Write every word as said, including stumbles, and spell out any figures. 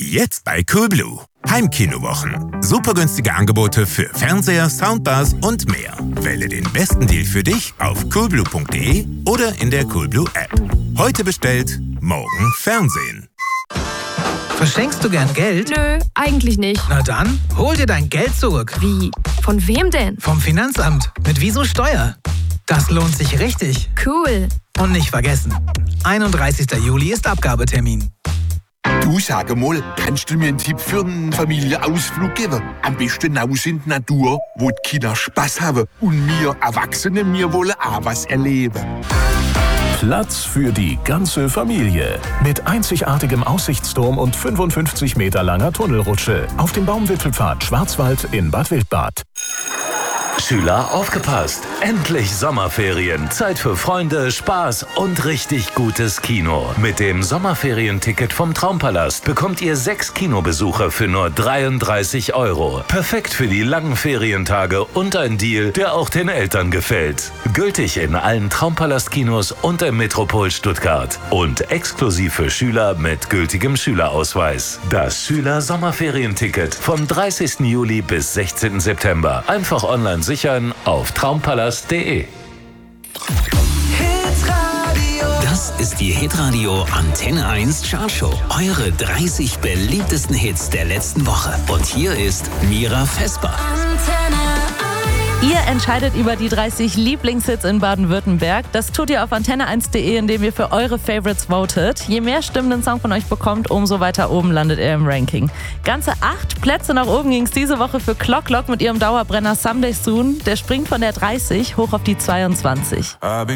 Jetzt bei Coolblue. Heimkinowochen. Super günstige Angebote für Fernseher, Soundbars und mehr. Wähle den besten Deal für dich auf coolblue punkt de oder in der Coolblue App. Heute bestellt, morgen Fernsehen. Verschenkst du gern Geld? Nö, eigentlich nicht. Na dann, hol dir dein Geld zurück. Wie? Von wem denn? Vom Finanzamt. Mit Wieso Steuer. Das lohnt sich richtig. Cool. Und nicht vergessen, einunddreißigster Juli ist Abgabetermin. Du, sag mal, kannst du mir einen Tipp für einen Familienausflug geben? Am besten raus in die Natur, wo die Kinder Spaß haben und wir Erwachsene, wir wollen auch was erleben. Platz für die ganze Familie. Mit einzigartigem Aussichtsturm und fünfundfünfzig Meter langer Tunnelrutsche auf dem Baumwipfelpfad Schwarzwald in Bad Wildbad. Schüler, aufgepasst! Endlich Sommerferien. Zeit für Freunde, Spaß und richtig gutes Kino. Mit dem Sommerferienticket vom Traumpalast bekommt ihr sechs Kinobesucher für nur dreiunddreißig Euro. Perfekt für die langen Ferientage und ein Deal, der auch den Eltern gefällt. Gültig in allen Traumpalast-Kinos und im Metropol Stuttgart. Und exklusiv für Schüler mit gültigem Schülerausweis. Das Schüler-Sommerferienticket vom dreißigsten Juli bis sechzehnten September. Einfach online sichern auf traumpalast punkt de. Das ist die Hitradio Antenne eins Chartshow. Eure dreißig beliebtesten Hits der letzten Woche. Und hier ist Mira Vesper. Ihr entscheidet über die dreißig Lieblingshits in Baden-Württemberg. Das tut ihr auf antenne eins punkt de, indem ihr für eure Favorites votet. Je mehr Stimmen ein Song von euch bekommt, umso weiter oben landet er im Ranking. Ganze acht Plätze nach oben ging es diese Woche für Clock Lock mit ihrem Dauerbrenner Someday Soon. Der springt von der dreißig hoch auf die zweiundzwanzig.